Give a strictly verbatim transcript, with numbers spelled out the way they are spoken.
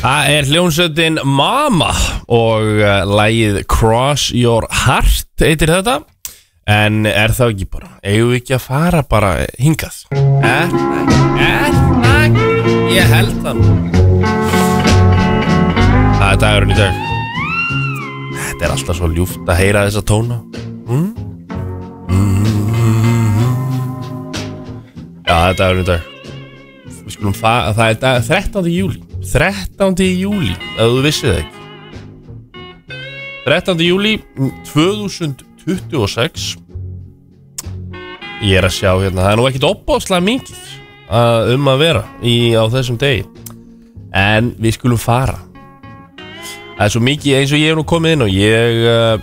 Það er hljómsveitin Mama og uh, lagið Cross Your Heart heitir þetta. En er það ekki bara, eigum við ekki að fara bara hingað? Er það, er það, ég held það. Það er dagurinn í dag. Þetta er alltaf svo ljúft að heyra þessa tóna. Mm? Mm-hmm. Já, það er dagurinn í dag. Við skulum fa- það er dag, þrettánda júlí. þrettánda júlí, ef þú vissið það ekki. þrettánda júlí tvö þúsund tuttugu og sex. Ég er að sjá hérna, það er nú ekkert opbóðslega mikið að, um að vera í, á þessum degi. En við skulum fara. Það er svo mikið eins og ég er nú komið inn og ég uh,